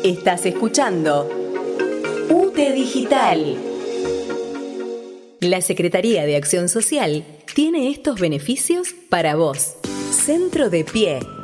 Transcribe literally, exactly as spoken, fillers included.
Estás escuchando UTE Digital. La Secretaría de Acción Social tiene estos beneficios para vos. Centro de Pie.